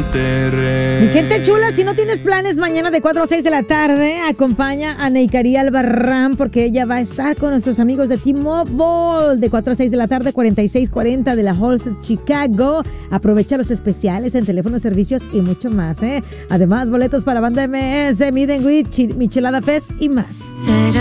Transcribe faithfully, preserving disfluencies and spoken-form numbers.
Monterrey. Mi gente chula, si no tienes planes mañana de cuatro a seis de la tarde, acompaña a Neikari Albarrán porque ella va a estar con nuestros amigos de T-Mobile de cuatro a seis de la tarde, cuarenta y seis cuarenta de la Halsted, Chicago. Aprovecha los especiales en teléfonos, servicios y mucho más, ¿eh? Además, boletos para Banda M S, Meet and Greet, Chi- Michelada Fest y más.